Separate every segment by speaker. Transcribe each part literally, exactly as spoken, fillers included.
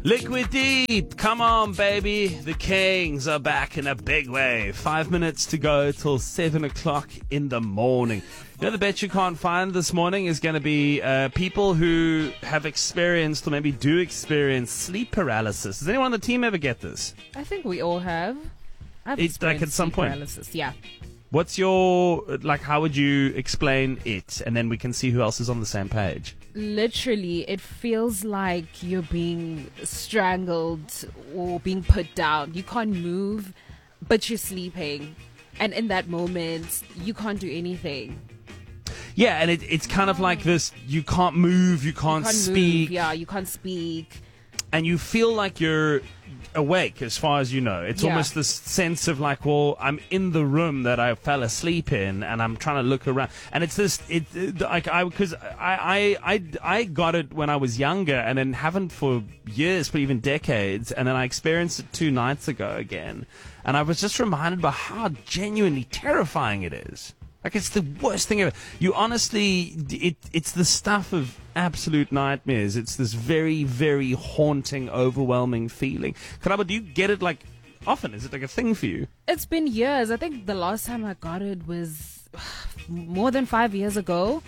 Speaker 1: Liquid Deep, come on, baby. The Kings are back in a big way. Five minutes to go till seven o'clock in the morning. You know, the bet you can't find this morning is going to be uh, people who have experienced or maybe do experience sleep paralysis. Does anyone on the team ever get this?
Speaker 2: I think we all have. I've
Speaker 1: It's like at
Speaker 2: experienced
Speaker 1: some
Speaker 2: sleep
Speaker 1: point.
Speaker 2: paralysis. Yeah.
Speaker 1: What's your, like, how would you explain it? And then we can see who else is on the same page.
Speaker 2: Literally, it feels like you're being strangled or being put down. You can't move, but you're sleeping. And in that moment, you can't do anything.
Speaker 1: Yeah, and it, it's kind of like this, you can't move, you can't,
Speaker 2: You can't
Speaker 1: speak.
Speaker 2: move. Yeah, you can't speak.
Speaker 1: And you feel like you're awake as far as you know. It's
Speaker 2: Yeah.
Speaker 1: almost this sense of like, well, I'm in the room that I fell asleep in and I'm trying to look around. And it's this, it, it like, I, because I, I, I, I got it when I was younger and then haven't for years, for even decades. And then I experienced it two nights ago again. And I was just reminded by how genuinely terrifying it is. Like, it's the worst thing ever. You honestly, it, it's the stuff of absolute nightmares. It's this very, very haunting, overwhelming feeling. Karaba, do you get it, like, often? Is it like a thing for you?
Speaker 2: It's been years. I think the last time I got it was more than five years ago.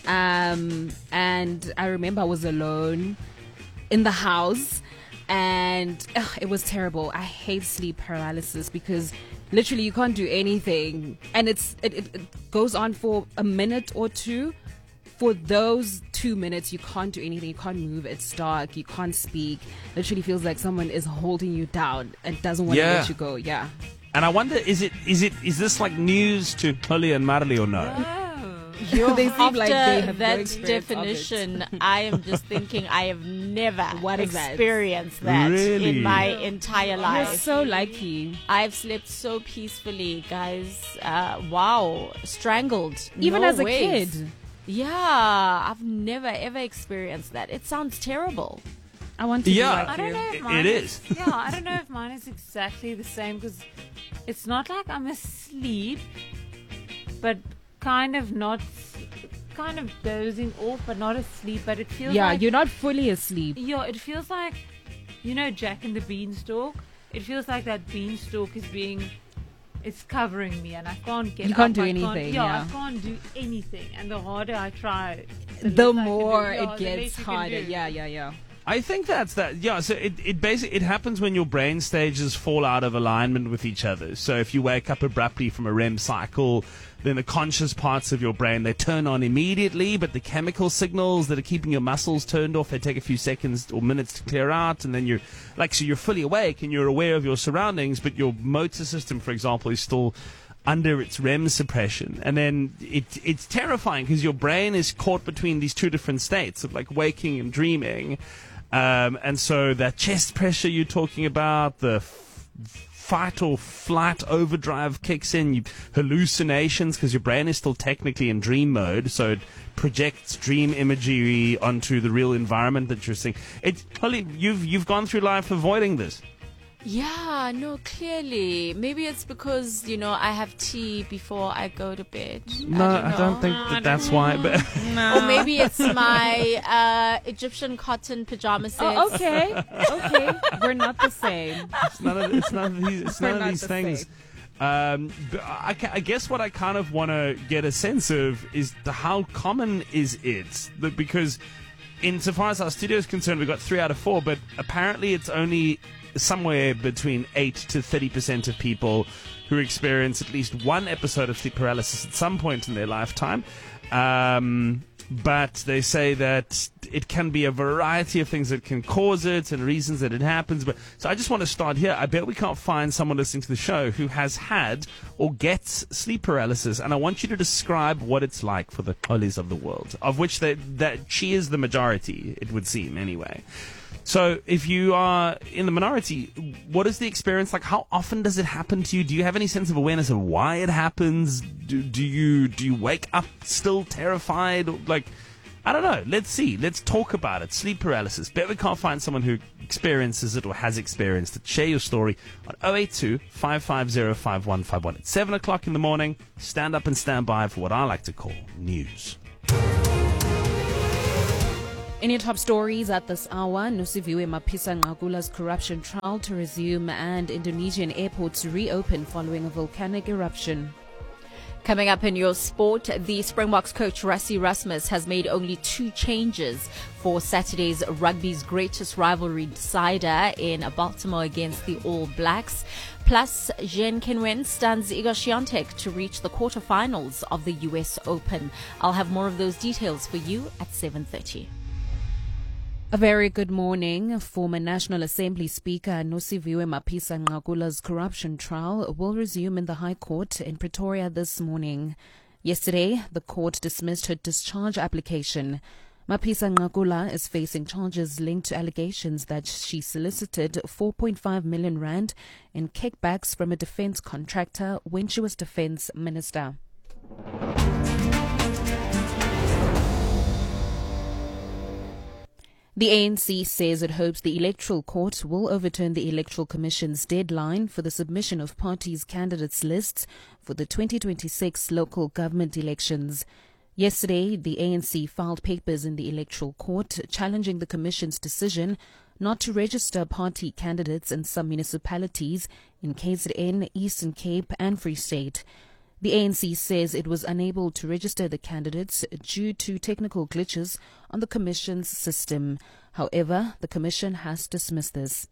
Speaker 2: Um, and I remember I was alone in the house. And ugh, it was terrible. I hate sleep paralysis because literally you can't do anything, and it's it, it, it goes on for a minute or two. For those two minutes, you can't do anything. You can't move. It's dark. You can't speak. Literally feels like someone is holding you down and doesn't want to
Speaker 1: Yeah.
Speaker 2: let you go. Yeah.
Speaker 1: And I wonder, is it, is it, is this like news to Holly and Marley or no?
Speaker 2: They seem
Speaker 3: After
Speaker 2: like they have no
Speaker 3: that
Speaker 2: experience of it.
Speaker 3: definition, I am just thinking I have never
Speaker 2: What is that?
Speaker 3: experienced that,
Speaker 1: Really?
Speaker 3: in my entire
Speaker 2: You're
Speaker 3: life.
Speaker 2: so lucky.
Speaker 3: I've slept so peacefully, guys. Uh, wow, strangled.
Speaker 2: Even
Speaker 3: No
Speaker 2: as a
Speaker 3: ways.
Speaker 2: kid.
Speaker 3: Yeah, I've never ever experienced that. It sounds terrible.
Speaker 2: I want to
Speaker 1: Yeah.
Speaker 2: be like
Speaker 4: I don't
Speaker 2: you.
Speaker 4: know if
Speaker 1: It-
Speaker 4: mine
Speaker 1: it
Speaker 4: is.
Speaker 1: is.
Speaker 4: Yeah, I don't know if mine is exactly the same because it's not like I'm asleep, but kind of not, kind of dozing off, but not asleep. But it feels
Speaker 2: Yeah,
Speaker 4: like
Speaker 2: you're not fully asleep.
Speaker 4: yeah, it feels like, you know, Jack and the Beanstalk. It feels like that beanstalk is being, it's covering me, and I can't get.
Speaker 2: You can't
Speaker 4: up,
Speaker 2: do
Speaker 4: I
Speaker 2: anything,
Speaker 4: yeah,
Speaker 2: yeah.
Speaker 4: I can't do anything, and the harder I try,
Speaker 2: The
Speaker 4: less I can do.
Speaker 2: more
Speaker 4: Yeah,
Speaker 2: it
Speaker 4: the less
Speaker 2: gets
Speaker 4: you can
Speaker 2: harder.
Speaker 4: do.
Speaker 2: Yeah, yeah, yeah.
Speaker 1: I think that's that. Yeah, so it, it basically it happens when your brain stages fall out of alignment with each other. So if you wake up abruptly from a R E M cycle, then the conscious parts of your brain, they turn on immediately, but the chemical signals that are keeping your muscles turned off, they take a few seconds or minutes to clear out, and then you're like, so you're fully awake and you're aware of your surroundings, but your motor system, for example, is still under its R E M suppression. And then it, it's terrifying because your brain is caught between these two different states of like waking and dreaming. Um, and so that chest pressure you're talking about, the f- fight or flight overdrive kicks in, you, hallucinations because your brain is still technically in dream mode, so it projects dream imagery onto the real environment that you're seeing. It, Holly, you've you've gone through life avoiding this.
Speaker 3: Yeah, no, clearly. Maybe it's because, you know, I have tea before I go to bed.
Speaker 1: No,
Speaker 3: I don't,
Speaker 1: I don't
Speaker 3: know.
Speaker 1: think that that's why. But
Speaker 3: Or maybe it's my uh, Egyptian cotton pajama sets.
Speaker 2: Oh, okay. Okay. We're not the same.
Speaker 1: it's none of it's none of these it's
Speaker 2: We're
Speaker 1: none of
Speaker 2: not
Speaker 1: these
Speaker 2: the
Speaker 1: things.
Speaker 2: same.
Speaker 1: Um, but I, ca- I guess what I kind of want to get a sense of is the, how common is it? That because, insofar as our studio is concerned, we've got three out of four, but apparently it's only somewhere between eight to thirty percent of people who experience at least one episode of sleep paralysis at some point in their lifetime. Um, but they say that it can be a variety of things that can cause it and reasons that it happens. But so I just want to start here. I bet we can't find someone listening to the show who has had or gets sleep paralysis, and I want you to describe what it's like for the Hollies of the world, of which they, that she is the majority, it would seem anyway. So if you are in the minority, what is the experience like? How often does it happen to you? Do you have any sense of awareness of why it happens? Do, do you do you wake up still terrified? Like, I don't know. Let's see. Let's talk about it. Sleep paralysis. Bet we can't find someone who experiences it or has experienced it. Share your story on oh eight two, five five zero, five one five one. It's seven o'clock in the morning. Stand up and stand by for what I like to call news.
Speaker 2: In your top stories at this hour, Nosiviwe Mapisa Nqakula's corruption trial to resume and Indonesian airports to reopen following a volcanic eruption.
Speaker 3: Coming up in your sport, the Springboks coach Rassie Erasmus has made only two changes for Saturday's rugby's greatest rivalry decider in Baltimore against the All Blacks. Plus, Zheng Qinwen stuns Igor Swiatek to reach the quarterfinals of the U S Open. I'll have more of those details for you at seven thirty.
Speaker 2: A very good morning. Former National Assembly Speaker Nosiviwe Mapisa Nqakula's corruption trial will resume in the High Court in Pretoria this morning. Yesterday, the court dismissed her discharge application. Mapisa Nqakula is facing charges linked to allegations that she solicited four point five million rand in kickbacks from a defense contractor when she was defense minister. The A N C says it hopes the Electoral Court will overturn the Electoral Commission's deadline for the submission of parties' candidates' lists for the twenty twenty-six local government elections. Yesterday, the A N C filed papers in the Electoral Court challenging the Commission's decision not to register party candidates in some municipalities in K Z N, Eastern Cape and Free State. The A N C says it was unable to register the candidates due to technical glitches on the Commission's system. However, the Commission has dismissed this.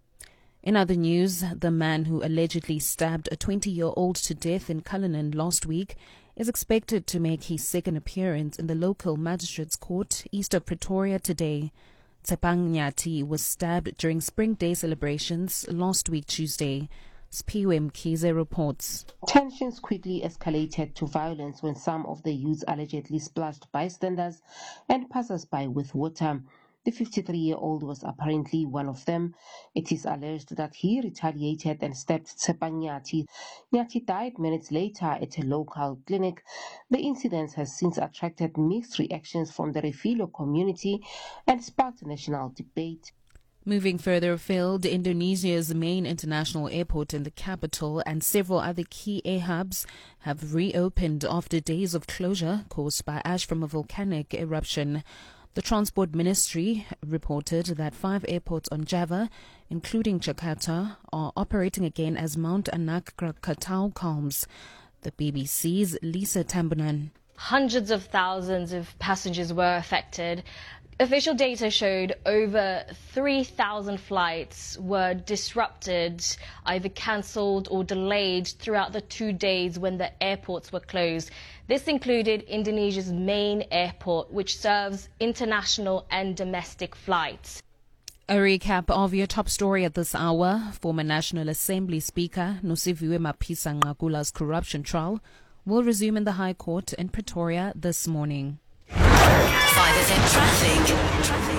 Speaker 2: In other news, the man who allegedly stabbed a twenty-year-old to death in Cullinan last week is expected to make his second appearance in the local magistrates' court east of Pretoria today. Tshepang Nyati was stabbed during Spring Day celebrations last week Tuesday. Spiwe Mkhize reports.
Speaker 5: Tensions quickly escalated to violence when some of the youths allegedly splashed bystanders and passers-by with water. The fifty-three-year-old was apparently one of them. It is alleged that he retaliated and stabbed Tshepang Nyati. Nyati died minutes later at a local clinic. The incident has since attracted mixed reactions from the Refilo community and sparked national debate.
Speaker 2: Moving further afield, Indonesia's main international airport in the capital and several other key air hubs have reopened after days of closure caused by ash from a volcanic eruption. The Transport Ministry reported that five airports on Java, including Jakarta, are operating again as Mount Anak Krakatau calms. The B B C's Lisa Tambunan.
Speaker 6: Hundreds of thousands of passengers were affected. Official data showed over three thousand flights were disrupted, either cancelled or delayed throughout the two days when the airports were closed. This included Indonesia's main airport, which serves international and domestic flights.
Speaker 2: A recap of your top story at this hour. Former National Assembly Speaker Nosiviwe Mapisa Nqakula's corruption trial will resume in the High Court in Pretoria this morning.
Speaker 7: five F M traffic. Traffic.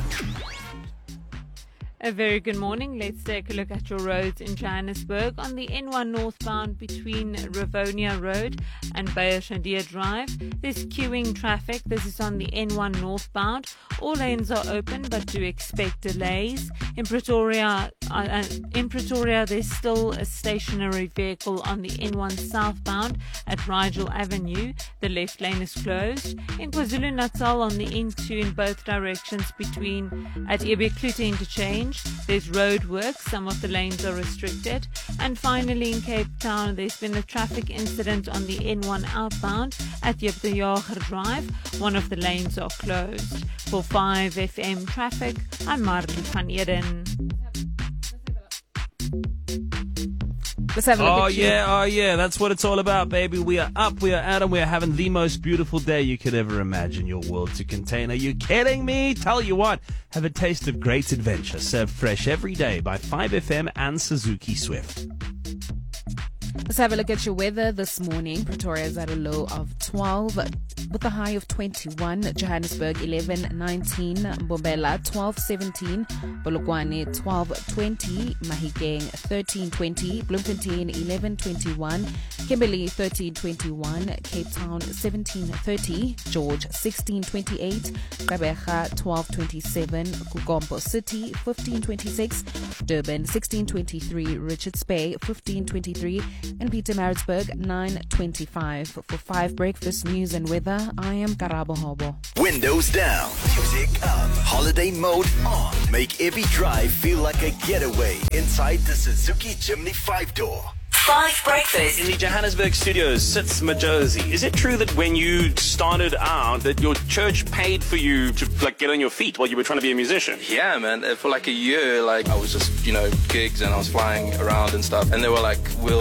Speaker 4: A very good morning. Let's take a look at your roads in Johannesburg. On the N one northbound between Rivonia Road and Bayashandia Drive, there's queuing traffic. This is on the N one northbound. All lanes are open, but do expect delays. In Pretoria, uh, in Pretoria, there's still a stationary vehicle on the N one southbound at Rigel Avenue. The left lane is closed. In KwaZulu-Natal, on the N two in both directions between at Ebeklute Interchange, there's road work. Some of the lanes are restricted. And finally, in Cape Town, there's been a traffic incident on the N one outbound at Yep de Jager Drive. One of the lanes are closed. For five F M traffic, I'm Marley van Eden.
Speaker 2: Let's have a look
Speaker 1: Oh
Speaker 2: at you.
Speaker 1: yeah, oh yeah, that's what it's all about, baby. We are up, we are out, and we are having the most beautiful day you could ever imagine your world to contain. Are you kidding me? Tell you what, have a taste of great adventure, served fresh every day by five F M and Suzuki Swift.
Speaker 2: Let's have a look at your weather this morning. Pretoria is at a low of twelve with a high of twenty-one. Johannesburg eleven nineteen. Mbombela twelve seventeen. Polokwane twelve twenty. Mahikeng thirteen twenty. Bloemfontein eleven twenty-one. Kimberley thirteen twenty-one. Cape Town seventeen thirty. George sixteen twenty-eight. Gqeberha twelve twenty-seven. Kukombo City fifteen twenty-six. Durban sixteen twenty-three. Richards Bay fifteen twenty-three. In Pietermaritzburg, nine twenty-five. For five breakfast news and weather, I am Karabo Hobo.
Speaker 8: Windows down, music up, holiday mode on. Make every drive feel like a getaway inside the Suzuki Jimny five-door.
Speaker 7: Five breakfast.
Speaker 1: In the Johannesburg studios sits Majosi. Is it true that when you started out that your church paid for you to like get on your feet while you were trying to be a musician?
Speaker 9: Yeah, man. For like a year, like I was just, you know, gigs and I was flying around and stuff. And they were like, we'll